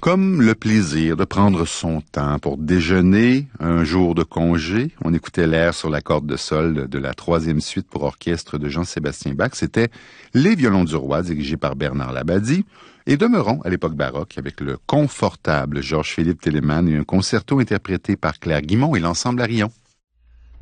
Comme le plaisir de prendre son temps pour déjeuner, un jour de congé, on écoutait l'air sur la corde de sol de la 3e suite pour orchestre de Jean-Sébastien Bach. C'était Les Violons du Roi, dirigé par Bernard Labadie, et demeurons à l'époque baroque avec le confortable Georges-Philippe Telemann et un concerto interprété par Claire Guimond et l'ensemble Arion.